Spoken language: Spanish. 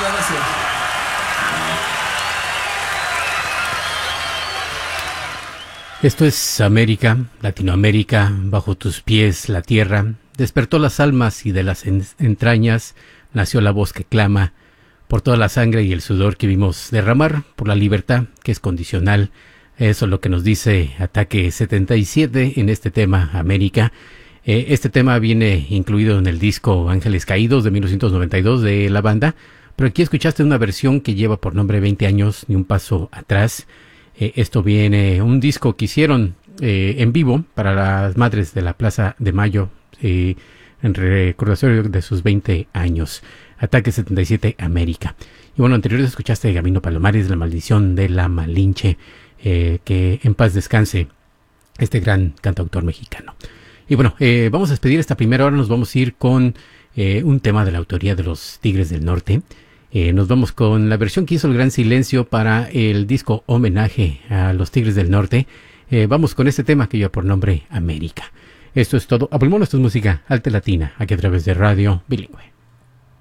gracias. Esto es América, Latinoamérica, bajo tus pies la tierra, despertó las almas y de las entrañas nació la voz que clama por toda la sangre y el sudor que vimos derramar, por la libertad que es condicional. Eso es lo que nos dice Ataque 77 en este tema, América. Este tema viene incluido en el disco Ángeles Caídos de 1992 de la banda, pero aquí escuchaste una versión que lleva por nombre 20 años ni un paso atrás. Esto viene un disco que hicieron en vivo para las madres de la Plaza de Mayo en recordatorio de sus 20 años. Ataque 77 América. Y bueno, anteriormente escuchaste Gabino Palomares, La Maldición de la Malinche, que en paz descanse este gran cantautor mexicano. Y bueno, vamos a despedir esta primera hora, nos vamos a ir con un tema de la autoría de los Tigres del Norte. Nos vamos con la versión que hizo el Gran Silencio para el disco homenaje a los Tigres del Norte. Vamos con este tema que lleva por nombre América. Esto es todo. Esto es música alta latina, aquí a través de Radio Bilingüe.